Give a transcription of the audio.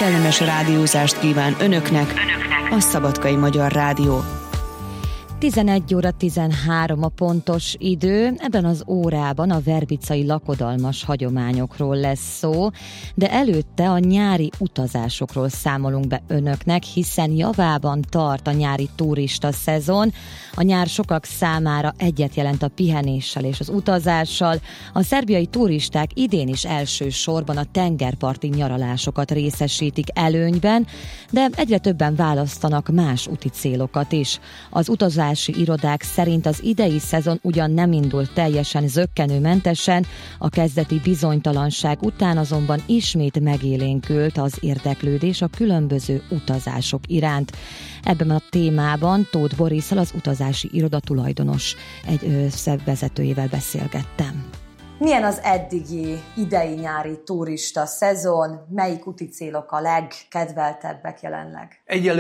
kellemes rádiózást kíván önöknek a Szabadkai Magyar Rádió. 11 óra 13 a pontos idő, ebben az órában a verbicai lakodalmas hagyományokról lesz szó, de előtte a nyári utazásokról számolunk be önöknek, hiszen javában tart a nyári turista szezon. A nyár sokak számára egyet jelent a pihenéssel és az utazással. A szerbiai turisták idén is elsősorban a tengerparti nyaralásokat részesítik előnyben, de egyre többen választanak más úti célokat is. Az utazási irodák szerint az idei szezon ugyan nem indult teljesen zökkenőmentesen, a kezdeti bizonytalanság után azonban ismét megélénkült az érdeklődés a különböző utazások iránt. Ebben a témában Tóth Borisszal, az utazási iroda tulajdonos egy vezetőjével beszélgettem. Milyen az eddigi idei nyári turista szezon? Melyik úti célok a legkedveltebbek jelenleg?